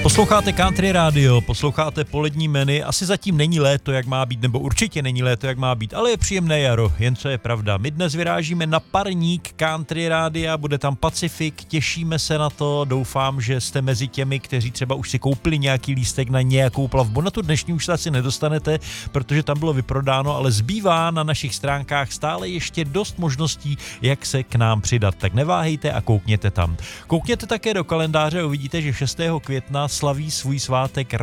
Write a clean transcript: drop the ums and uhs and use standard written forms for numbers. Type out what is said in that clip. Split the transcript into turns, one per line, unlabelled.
Posloucháte Country Radio, posloucháte polední menu, asi zatím není léto, jak má být, nebo určitě není léto, jak má být, ale je příjemné jaro, jen co je pravda. My dnes vyrážíme na parník Country Rádia, bude tam Pacifik, těšíme se na to, doufám, že jste mezi těmi, kteří třeba už si koupili nějaký lístek na nějakou plavbu. Na tu dnešní už se asi nedostanete, protože tam bylo vyprodáno, ale zbývá na našich stránkách stále ještě dost možností, jak se k nám přidat. Tak neváhejte a koukněte tam. Koukněte také do kalendáře, uvidíte, že 6. května slaví svůj svátek